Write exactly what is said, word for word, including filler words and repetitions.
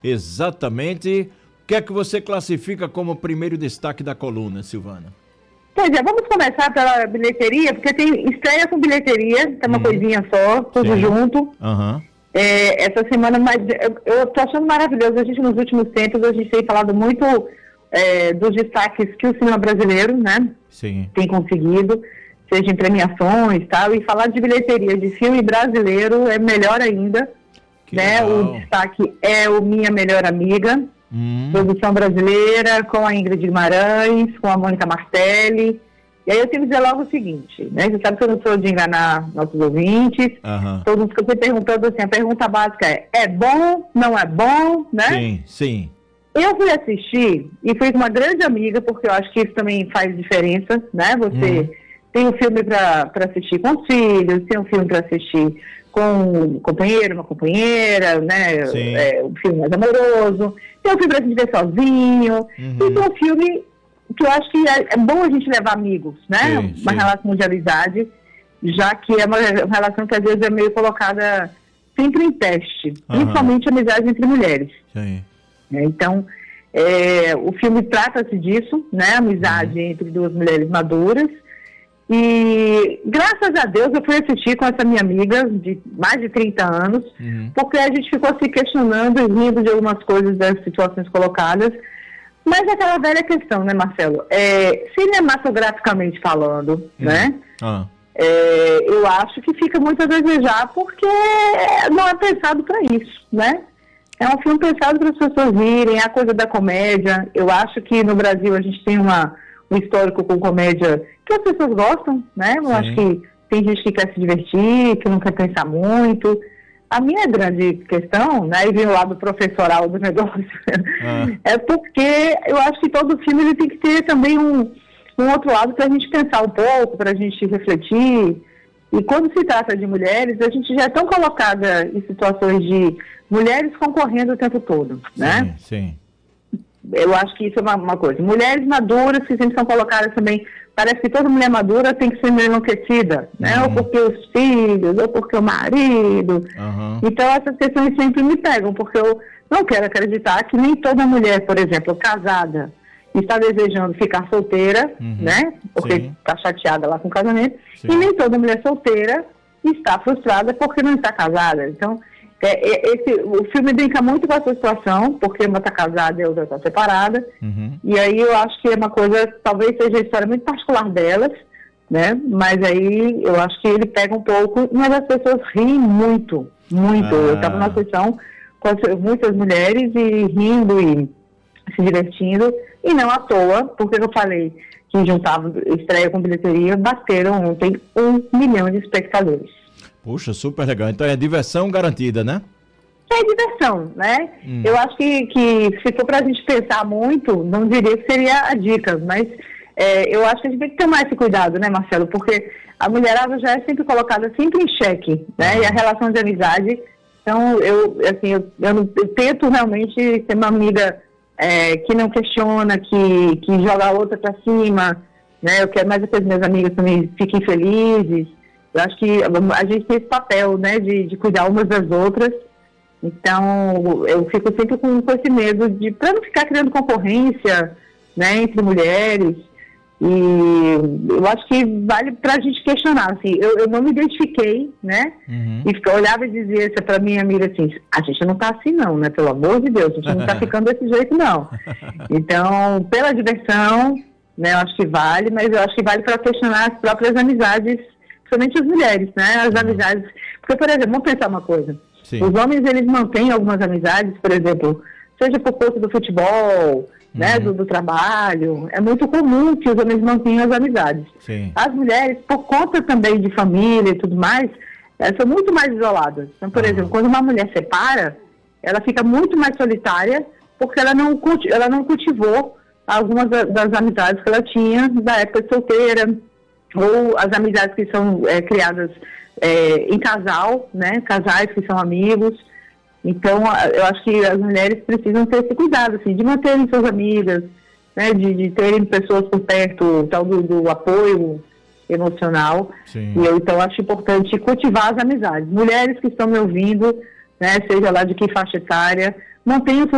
Exatamente. O que é que você classifica como primeiro destaque da coluna, Silvana? Pois é, vamos começar pela bilheteria, porque tem estreia com bilheteria, tem uma uhum. coisinha só, tudo Sim. junto. Uhum. É, essa semana, mas eu, eu tô achando maravilhoso. A gente, nos últimos tempos, a gente tem falado muito é, dos destaques que o cinema brasileiro, né, Sim. tem conseguido, seja em premiações e tal, e falar de bilheteria de filme brasileiro é melhor ainda. Que né? O destaque é o Minha Melhor Amiga, hum. produção brasileira, com a Ingrid Guimarães, com a Mônica Martelli. E aí eu tenho que dizer logo o seguinte, né? Você sabe que eu não sou de enganar nossos ouvintes. Uhum. Todo mundo fica me perguntando assim, a pergunta básica é, é bom, não é bom, né? Sim, sim. Eu fui assistir e fui com uma grande amiga, porque eu acho que isso também faz diferença, né? Você hum. tem um filme para assistir com os filhos, tem um filme para assistir com um companheiro, uma companheira, né? É, um filme mais amoroso, tem um filme para se ver sozinho, uhum. e tem um filme que eu acho que é, é bom a gente levar amigos, né? Sim, uma sim. relação de amizade, já que é uma relação que às vezes é meio colocada sempre em teste, uhum. principalmente amizade entre mulheres. Sim. Então, é, o filme trata-se disso, né? Amizade uhum. entre duas mulheres maduras. E, graças a Deus, eu fui assistir com essa minha amiga de mais de trinta anos, uhum. porque a gente ficou se questionando e rindo de algumas coisas das situações colocadas. Mas é aquela velha questão, né, Marcelo? É, cinematograficamente falando, uhum. né? Ah. É, eu acho que fica muito a desejar, porque não é pensado para isso, né? É um filme pensado para as pessoas rirem, é a coisa da comédia. Eu acho que no Brasil a gente tem uma... um histórico com comédia que as pessoas gostam, né? Eu Sim. acho que tem gente que quer se divertir, que não quer pensar muito. A minha grande questão, né, e vem o lado professoral do negócio, ah. é porque eu acho que todo filme ele tem que ter também um, um outro lado para a gente pensar um pouco, para a gente refletir. E quando se trata de mulheres, a gente já é tão colocada em situações de mulheres concorrendo o tempo todo, né? Sim, sim. Eu acho que isso é uma, uma coisa. Mulheres maduras que sempre são colocadas também, parece que toda mulher madura tem que ser meio enlouquecida, né? Uhum. Ou porque os filhos, ou porque o marido. Uhum. Então essas questões sempre me pegam, porque eu não quero acreditar que nem toda mulher, por exemplo, casada, está desejando ficar solteira, uhum. né? Porque está chateada lá com o casamento. Sim. E nem toda mulher solteira está frustrada porque não está casada. Então, É, esse, o filme brinca muito com essa situação, porque uma está casada e a outra está separada, uhum. e aí eu acho que é uma coisa, talvez seja a história muito particular delas, né, mas aí eu acho que ele pega um pouco, mas as pessoas riem muito, muito, ah. eu estava numa sessão com muitas mulheres e rindo e se divertindo, e não à toa, porque eu falei que juntava estreia com bilheteria, bateram ontem um milhão de espectadores. Puxa, super legal. Então é diversão garantida, né? É diversão, né? Hum. Eu acho que, que se for para a gente pensar muito, não diria que seria a dica, mas é, eu acho que a gente tem que tomar esse cuidado, né, Marcelo? Porque a mulherada já é sempre colocada sempre em xeque, né? Ah. E a relação de amizade. Então, eu, assim, eu, eu, eu tento realmente ser uma amiga é, que não questiona, que, que joga a outra para cima, né? Eu quero mais que as minhas amigas também fiquem felizes. Eu acho que a gente tem esse papel, né, de, de cuidar umas das outras. Então, eu fico sempre com, com esse medo de, para não ficar criando concorrência, né, entre mulheres. E eu acho que vale para a gente questionar, assim, eu, eu não me identifiquei, né, uhum. e eu olhava e dizia para minha amiga assim, a gente não está assim não, né, pelo amor de Deus, a gente não está ficando desse jeito não. Então, pela diversão, né, eu acho que vale, mas eu acho que vale para questionar as próprias amizades, principalmente as mulheres, né, as uhum. amizades, porque, por exemplo, vamos pensar uma coisa, Sim. os homens, eles mantêm algumas amizades, por exemplo, seja por conta do futebol, uhum. né, do, do trabalho, é muito comum que os homens mantenham as amizades. Sim. As mulheres, por conta também de família e tudo mais, elas são muito mais isoladas. Então, por uhum. exemplo, quando uma mulher separa, ela fica muito mais solitária, porque ela não, ela não cultivou algumas das amizades que ela tinha da época de solteira, ou as amizades que são é, criadas é, em casal, né, casais que são amigos. Então, eu acho que as mulheres precisam ter esse cuidado, assim, de manterem suas amigas, né, de, de terem pessoas por perto, tal do, do apoio emocional. Sim. E eu, então, acho importante cultivar as amizades. Mulheres que estão me ouvindo, né, seja lá de que faixa etária, mantenham suas